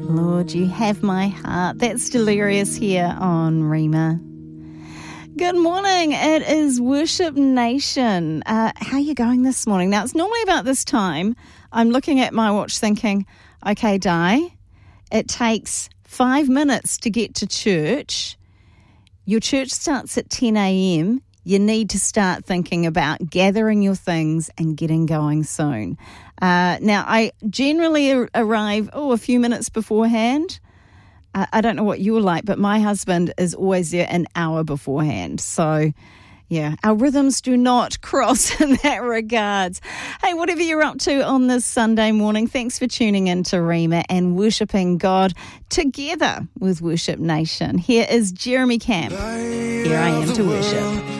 Lord, you have my heart. That's Delirious here on Rima. Good morning. It is Worship Nation. How are you going this morning? Now, it's normally about this time. I'm looking at my watch thinking, okay, Di, it takes 5 minutes to get to church. Your church starts at 10 a.m. You need to start thinking about gathering your things and getting going soon. Now, I generally arrive, a few minutes beforehand. I don't know what you're like, but my husband is always there an hour beforehand. So, yeah, our rhythms do not cross in that regards. Hey, whatever you're up to on this Sunday morning, thanks for tuning in to Rima and worshipping God together with Worship Nation. Here is Jeremy Camp. Here I Am to Worship.